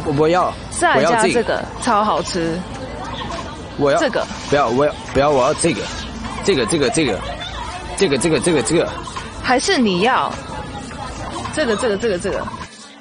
我要， 再加这个超好吃。 我要这个， 不要，我要这个，这个，还是你要这个？